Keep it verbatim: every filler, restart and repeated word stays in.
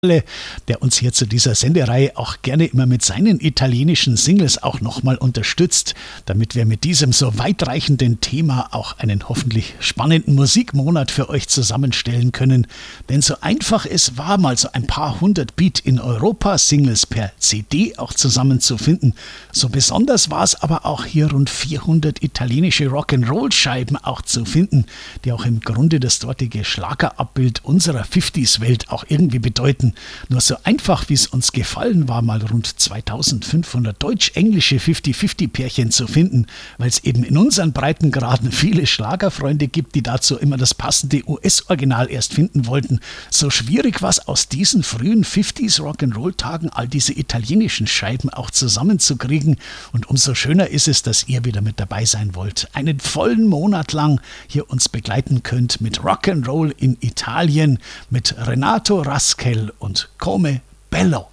der uns hier zu dieser Sendereihe auch gerne immer mit seinen italienischen Singles auch nochmal unterstützt, damit wir mit diesem so weitreichenden Thema auch einen hoffentlich spannenden Musikmonat für euch zusammenstellen können. Denn so einfach es war, mal so ein paar hundert Beat in Europa Singles per C D auch zusammenzufinden, so besonders war es aber auch hier rund vierhundert italienische Rock'n'Roll-Scheiben auch zu finden, die auch im Grunde das dortige Schlagerabbild unserer fünfziger-Welt auch irgendwie bedeuten. Nur so einfach, wie es uns gefallen war, mal rund zweitausendfünfhundert deutsch-englische fünfzig fünfzig Pärchen zu finden, weil es eben in unseren Breitengraden viele Schlagerfreunde gibt, die dazu immer das passende U S-Original erst finden wollten. So schwierig war es aus diesen frühen fünfziger Rock'n'Roll-Tagen, all diese italienischen Scheiben auch zusammenzukriegen. Und umso schöner ist es, dass ihr wieder mit dabei sein wollt. Einen vollen Monat lang hier uns begleiten könnt mit Rock'n'Roll in Italien, mit Renato Raskel und Come Bello.